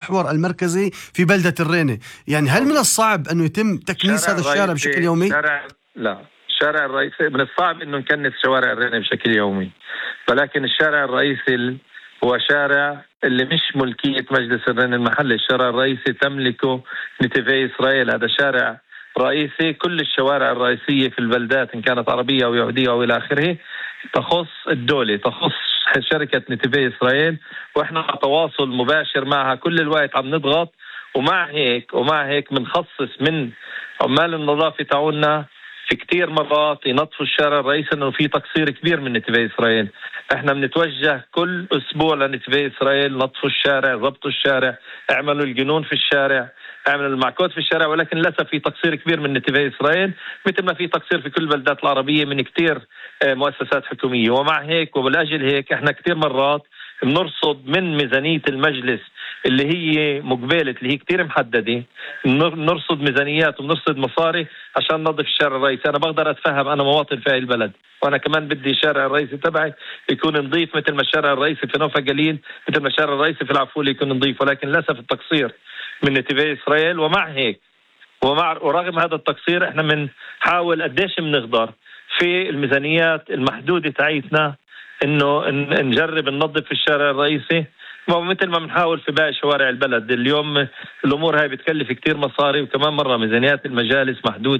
المحور المركزي في بلدة الرينة. يعني هل من الصعب أنه يتم تكنيس هذا الشارع بشكل يومي؟ لا، الشارع الرئيسي من الصعب أنه نكنس شوارع الرينة بشكل يومي، ولكن الشارع الرئيسي هو شارع اللي مش ملكية مجلس الرينة المحلي. الشارع الرئيسي تملكه نتيفي إسرائيل. هذا شارع رئيسي. كل الشوارع الرئيسية في البلدات إن كانت عربية أو يهودية أو إلى آخره تخص الدولة، تخص شركة نتيفي إسرائيل، وإحنا على تواصل مباشر معها كل الوقت، عم نضغط. ومع هيك بنخصص من عمال النظافة تاعونا في كتير مرات ينظفوا الشارع الرئيسي انه في تقصير كبير من نتيفي اسرائيل. احنا بنتوجه كل اسبوع لنتيفي اسرائيل، نظفوا الشارع، ضبطوا الشارع، اعملوا الجنون في الشارع، اعملوا المعكوس في الشارع، ولكن للاسف في تقصير كبير من نتيفي اسرائيل، مثل ما في تقصير في كل البلدات العربية من كتير مؤسسات حكومية. ومع هيك وبالاجل هيك احنا كتير مرات بنرصد من ميزانية المجلس اللي هي مقبلة، اللي هي كتير محددة، نرصد ميزانيات ونرصد مصاري عشان ننظف الشارع الرئيسي. أنا بقدر أتفهم، أنا مواطن في هاي البلد، وأنا كمان بدي الشارع الرئيسي تبعي يكون نظيف مثل ما الشارع الرئيسي في نوفا قليل، مثل ما الشارع الرئيسي في العفولة يكون نظيف. ولكن للأسف التقصير من نتيفي إسرائيل. ومع هيك ورغم هذا التقصير احنا بنحاول قديش بنقدر في الميزانيات المحدودة تاعيتنا انه نجرب ننظف الشارع الرئيسي، مثل ما بنحاول في باقي شوارع البلد. اليوم الامور هاي بتكلف كتير مصاري، وكمان مرة ميزانيات المجالس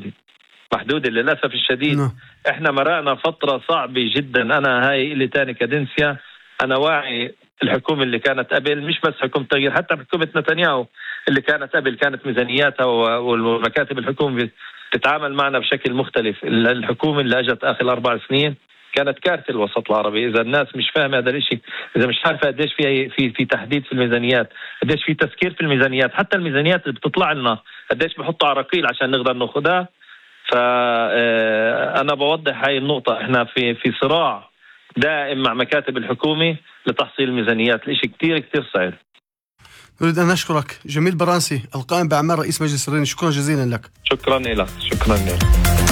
محدودة للأسف الشديد. احنا مرقنا فترة صعبة جدا. انا هاي اللي تاني كادنسيا، انا واعي الحكومة اللي كانت قبل، مش بس حكومة تغيير، حتى حكومة نتنياهو اللي كانت قبل كانت ميزانياتها والمكاتب الحكومة تتعامل معنا بشكل مختلف. الحكومة اللي اجت اخر 4 سنين كانت كارثة الوسط العربي. إذا الناس مش فاهمة هذا الشيء، إذا مش عارفة قديش في تحديد في الميزانيات، قديش في تسكير في الميزانيات، حتى الميزانيات اللي بتطلع لنا قديش بحطوا عراقيل عشان نقدر ناخدها. فأنا بوضح هاي النقطة. إحنا في صراع دائم مع مكاتب الحكومة لتحصيل الميزانيات، الإشي كتير كتير صعب. أريد أن أشكرك جميل برانسي، القائم بأعمال رئيس مجلس الرينة. شكرا جزيلا لك. شكرا لك.